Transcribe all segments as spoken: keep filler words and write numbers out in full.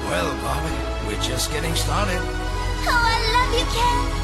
Well, Bobby, we're just getting started. Oh, I love you, Ken.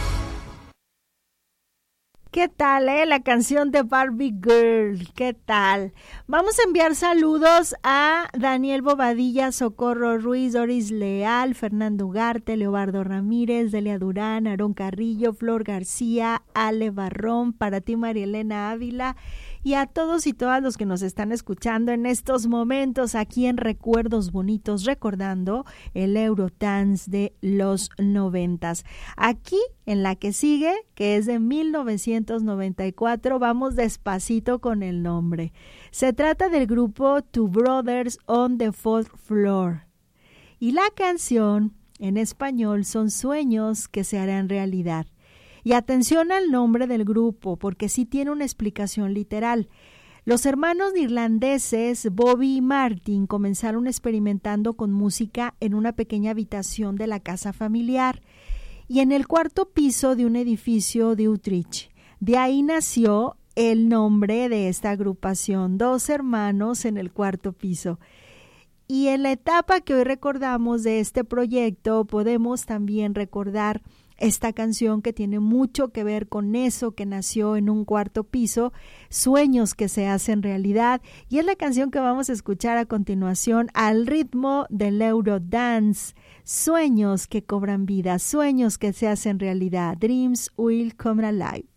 ¿Qué tal, eh? La canción de Barbie Girl, ¿qué tal? Vamos a enviar saludos a Daniel Bobadilla, Socorro Ruiz, Doris Leal, Fernando Ugarte, Leobardo Ramírez, Delia Durán, Aarón Carrillo, Flor García, Ale Barrón, para ti María Elena Ávila y a todos y todas los que nos están escuchando en estos momentos aquí en Recuerdos Bonitos, recordando el Eurodance de los noventas. Aquí en la que sigue, que es de mil novecientos noventa y cuatro, vamos despacito con el nombre. Se trata del grupo Two Brothers on the Fourth Floor. Y la canción en español son Sueños que se harán realidad. Y atención al nombre del grupo, porque sí tiene una explicación literal. Los hermanos irlandeses Bobby y Martin comenzaron experimentando con música en una pequeña habitación de la casa familiar y en el cuarto piso de un edificio de Utrecht. De ahí nació el nombre de esta agrupación, dos hermanos en el cuarto piso. Y en la etapa que hoy recordamos de este proyecto, podemos también recordar esta canción que tiene mucho que ver con eso que nació en un cuarto piso, Sueños que se hacen realidad, y es la canción que vamos a escuchar a continuación al ritmo del Eurodance. Sueños que cobran vida, sueños que se hacen realidad. Dreams will come alive.